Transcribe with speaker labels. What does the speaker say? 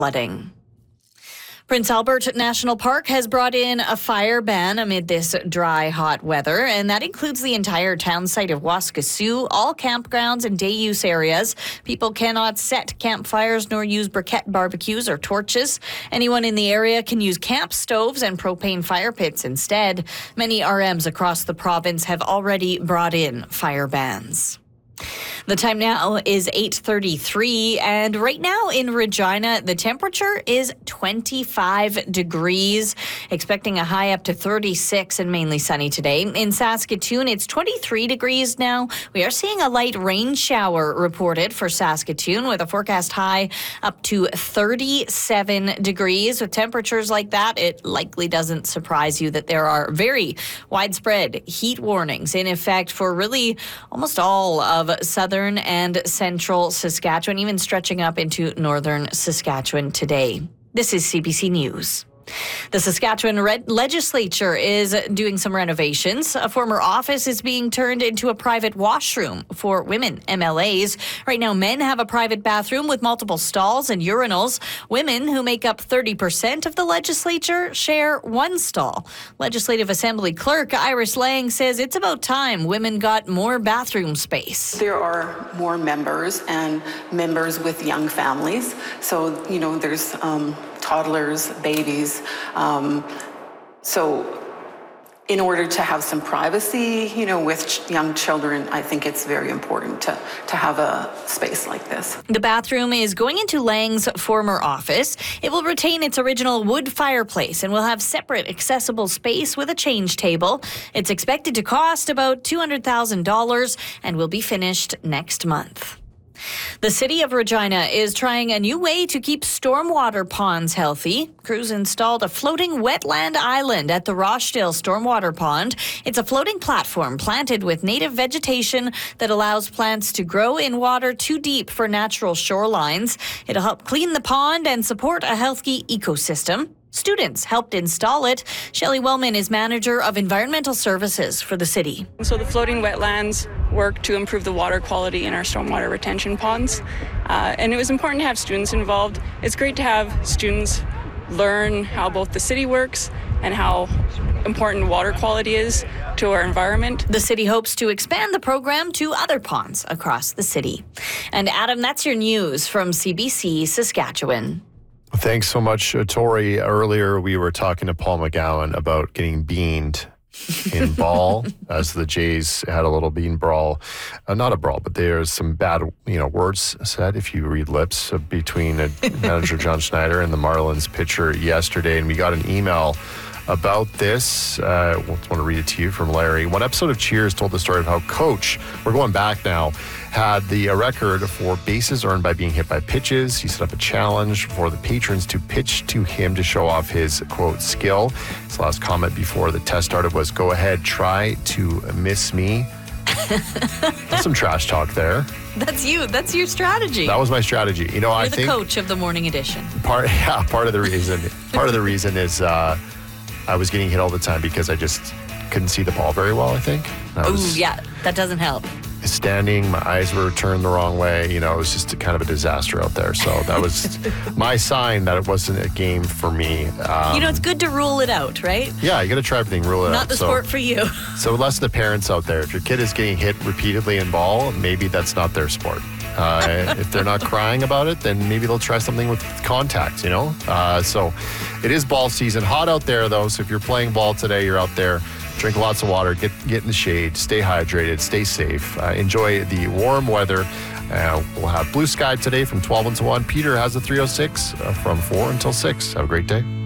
Speaker 1: flooding. Prince Albert National Park has brought in a fire ban amid this dry, hot weather, and that includes the entire town site of Waskesiu, all campgrounds and day use areas. People cannot set campfires nor use briquette barbecues or torches. Anyone in the area can use camp stoves and propane fire pits instead. Many RMs across the province have already brought in fire bans. The time now is 8:33, and right now in Regina, the temperature is 25 degrees, expecting a high up to 36 and mainly sunny today. In Saskatoon, it's 23 degrees now. We are seeing a light rain shower reported for Saskatoon with a forecast high up to 37 degrees. With temperatures like that, it likely doesn't surprise you that there are very widespread heat warnings in effect for really almost all of southern and central Saskatchewan, even stretching up into northern Saskatchewan today. This is CBC News. The Saskatchewan legislature is doing some renovations. A former office is being turned into a private washroom for women MLAs. Right now, men have a private bathroom with multiple stalls and urinals. Women, who make up 30% of the legislature, share one stall. Legislative Assembly Clerk Iris Lang says it's about time women got more bathroom space.
Speaker 2: There are more members and members with young families. So, there's toddlers, babies. So in order to have some privacy, with young children, I think it's very important to have a space like this.
Speaker 1: The bathroom is going into Lang's former office. It will retain its original wood fireplace and will have separate accessible space with a change table. It's expected to cost about $200,000 and will be finished next month. The city of Regina is trying a new way to keep stormwater ponds healthy. Crews installed a floating wetland island at the Rochdale Stormwater Pond. It's a floating platform planted with native vegetation that allows plants to grow in water too deep for natural shorelines. It'll help clean the pond and support a healthy ecosystem. Students helped install it. Shelley Wellman is manager of environmental services for the city.
Speaker 3: So the floating wetlands work to improve the water quality in our stormwater retention ponds. And it was important to have students involved. It's great to have students learn how both the city works and how important water quality is to our environment.
Speaker 1: The city hopes to expand the program to other ponds across the city. And Adam, that's your news from CBC Saskatchewan.
Speaker 4: Thanks so much, Tori. Earlier, we were talking to Paul McGowan about getting beaned in ball, as the Jays had a little bean brawl. Not a brawl, but there's some bad, words said, if you read lips, between manager John Schneider and the Marlins pitcher yesterday. And we got an email about this. I want to read it to you from Larry. One episode of Cheers told the story of how Coach, we're going back now, had the record for bases earned by being hit by pitches. He set up a challenge for the patrons to pitch to him to show off his, quote, skill. His last comment before the test started was, "Go ahead, try to miss me." That's some trash talk there.
Speaker 1: That's you. That's your strategy.
Speaker 4: That was my strategy.
Speaker 1: You're
Speaker 4: I
Speaker 1: the
Speaker 4: think
Speaker 1: coach of the morning edition.
Speaker 4: Part of the reason is I was getting hit all the time because I just couldn't see the ball very well, I think.
Speaker 1: Yeah, that doesn't help.
Speaker 4: Standing, my eyes were turned the wrong way. It was just kind of a disaster out there. So that was my sign that it wasn't a game for me.
Speaker 1: It's good to rule it out, right?
Speaker 4: Yeah, you got to try everything, rule it out.
Speaker 1: Not the sport for you.
Speaker 4: So less the parents out there. If your kid is getting hit repeatedly in ball, maybe that's not their sport. If they're not crying about it, then maybe they'll try something with contact, So it is ball season. Hot out there, though, so if you're playing ball today, you're out there, drink lots of water, get in the shade, stay hydrated, stay safe. Enjoy the warm weather. We'll have blue sky today from 12 until 1. Peter has the 306 from 4 until 6. Have a great day.